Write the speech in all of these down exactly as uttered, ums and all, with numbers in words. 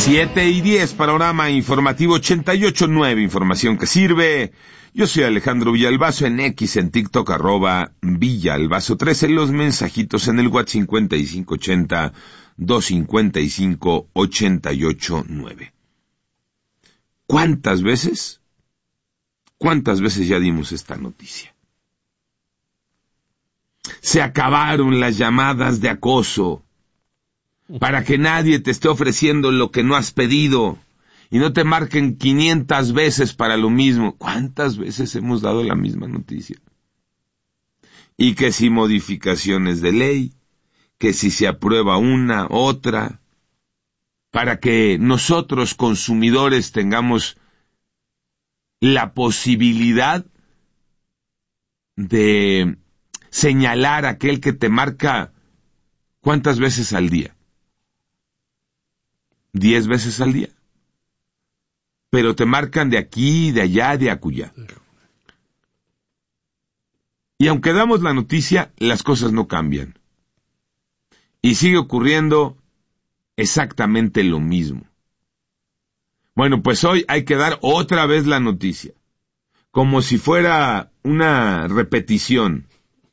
Siete y diez, panorama informativo ochenta y ocho nueve, información que sirve. Yo soy Alejandro Villalbazo, en X, en TikTok, arroba Villalbazo trece, los mensajitos en el WhatsApp cincuenta y cinco ochenta, doscientos cincuenta y cinco, ochenta y ocho nueve. ¿Cuántas veces? ¿Cuántas veces ya dimos esta noticia? Se acabaron las llamadas de acoso para que nadie te esté ofreciendo lo que no has pedido y no te marquen quinientas veces para lo mismo. ¿Cuántas veces hemos dado la misma noticia? Y que si modificaciones de ley, que si se aprueba una, otra, para que nosotros consumidores tengamos la posibilidad de señalar a aquel que te marca ¿cuántas veces al día? Diez veces al día. Pero te marcan de aquí, de allá, de acullá. Y aunque damos la noticia, las cosas no cambian. Y sigue ocurriendo exactamente lo mismo. Bueno, pues hoy hay que dar otra vez la noticia, como si fuera una repetición.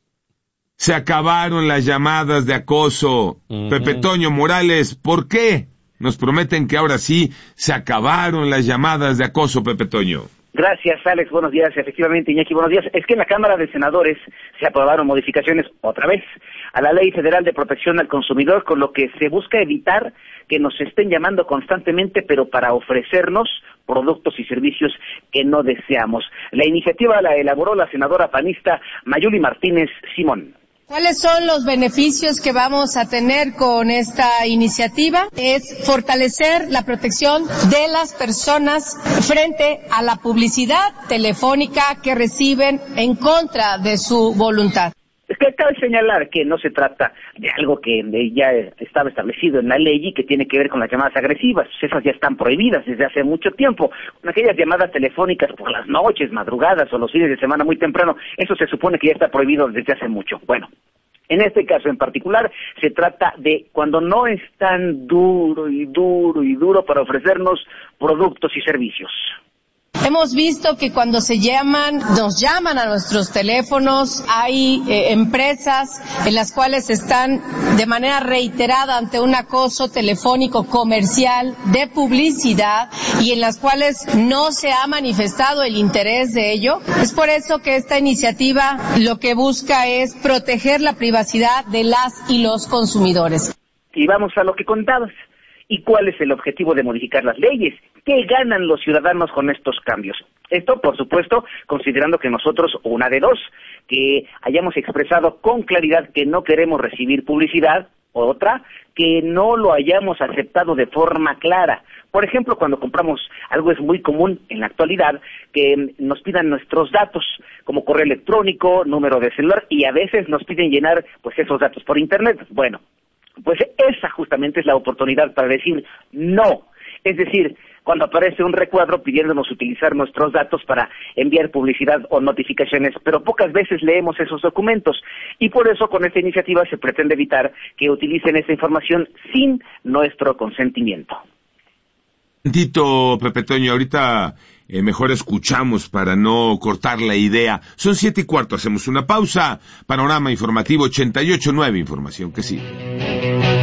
Se acabaron las llamadas de acoso. Uh-huh. Pepe Toño Morales, ¿por qué? Nos prometen que ahora sí se acabaron las llamadas de acoso, Pepe Toño. Gracias, Alex. Buenos días. Efectivamente, Iñaki, buenos días. Es que en la Cámara de Senadores se aprobaron modificaciones, otra vez, a la Ley Federal de Protección al Consumidor, con lo que se busca evitar que nos estén llamando constantemente, pero para ofrecernos productos y servicios que no deseamos. La iniciativa la elaboró la senadora panista Mayuli Martínez Simón. ¿Cuáles son los beneficios que vamos a tener con esta iniciativa? Es fortalecer la protección de las personas frente a la publicidad telefónica que reciben en contra de su voluntad. Es que cabe señalar que no se trata de algo que ya estaba establecido en la ley y que tiene que ver con las llamadas agresivas. Esas ya están prohibidas desde hace mucho tiempo. Con aquellas llamadas telefónicas por las noches, madrugadas o los fines de semana muy temprano, eso se supone que ya está prohibido desde hace mucho. Bueno, en este caso en particular se trata de cuando no es tan duro y duro y duro para ofrecernos productos y servicios. Hemos visto que cuando se llaman, nos llaman a nuestros teléfonos, hay eh, empresas en las cuales están de manera reiterada ante un acoso telefónico comercial de publicidad y en las cuales no se ha manifestado el interés de ello. Es por eso que esta iniciativa lo que busca es proteger la privacidad de las y los consumidores. Y vamos a lo que contabas. ¿Y cuál es el objetivo de modificar las leyes? ¿Qué ganan los ciudadanos con estos cambios? Esto, por supuesto, considerando que nosotros, una de dos, que hayamos expresado con claridad que no queremos recibir publicidad, otra, que no lo hayamos aceptado de forma clara. Por ejemplo, cuando compramos algo es muy común en la actualidad que nos pidan nuestros datos, como correo electrónico, número de celular, y a veces nos piden llenar pues esos datos por internet. Bueno, pues esa justamente es la oportunidad para decir no. Es decir, cuando aparece un recuadro pidiéndonos utilizar nuestros datos para enviar publicidad o notificaciones, pero pocas veces leemos esos documentos. Y por eso con esta iniciativa se pretende evitar que utilicen esa información sin nuestro consentimiento. Tito, Pepe Toño, ahorita eh, mejor escuchamos para no cortar la idea. Son siete y cuarto, hacemos una pausa. Panorama informativo ochenta y ocho nueve, información que sí.